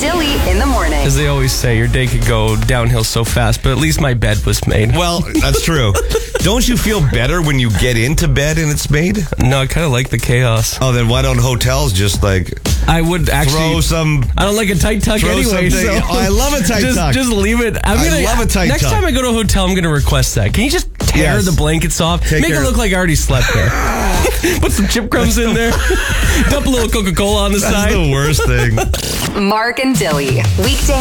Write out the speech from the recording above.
Dilly in the morning. As they always say, your day could go downhill so fast, but at least my bed was made. Well, that's true. Don't you feel better when you get into bed and it's made? No, I kind of like the chaos. Oh, then why don't hotels just I would actually throw some... I don't like a tight tuck anyway. So I love a tight tuck. Just leave it. I love a tight next tuck. time I go to a hotel, I'm going to request that. Can you just tear Yes. the blankets off? Make it look like I already slept there. Put some chip crumbs in there. Dump a little Coca-Cola on the side. That's the worst thing. Mark and Dilly. Weekday